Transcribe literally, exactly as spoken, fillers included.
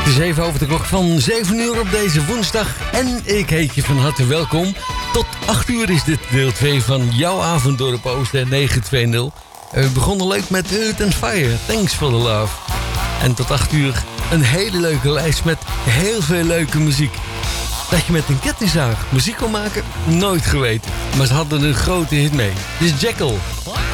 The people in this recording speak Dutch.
is even over de klok van zeven uur op deze woensdag. En ik heet je van harte welkom. Tot acht uur is dit deel twee van jouw avonddorp Oosten negen twee nul. We begonnen leuk met Earth and Fire, Thanks for the Love. En tot acht uur een hele leuke lijst met heel veel leuke muziek. Dat je met een kettingzaag muziek kon maken, nooit geweten. Maar ze hadden een grote hit mee. Dit is Jekyll.